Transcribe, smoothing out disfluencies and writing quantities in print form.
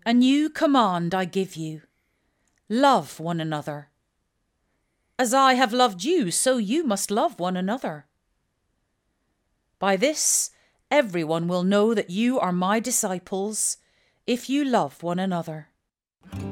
A new command I give you, love one another. As I have loved you, so you must love one another. By this, everyone will know that you are my disciples, if you love one another.